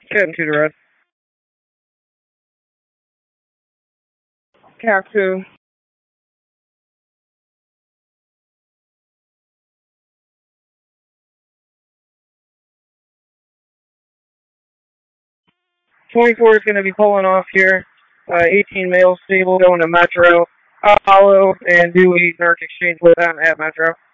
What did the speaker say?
Getting to the red. Cap 2. '24 is going to be pulling off here. 18 male stable going to Metro. Apollo and Dewey Narc exchange with them at Metro.